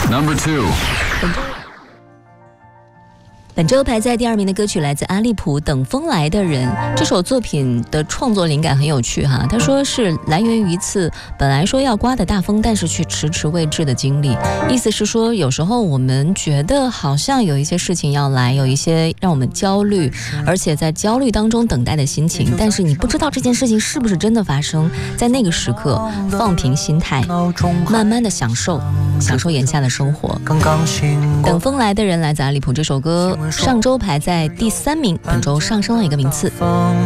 Number 2。 本周排在第2名的歌曲来自阿利普《等风来的人》。这首作品的创作灵感很有趣哈，他说是来源于一次本来说要刮的大风，但是却迟迟未至的经历。意思是说，有时候我们觉得好像有一些事情要来，有一些让我们焦虑，而且在焦虑当中等待的心情，但是你不知道这件事情是不是真的发生。在那个时刻，放平心态，慢慢的享受眼下的生活。等风来的人来自阿利普，这首歌上周排在第3名，本周上升了一个名次。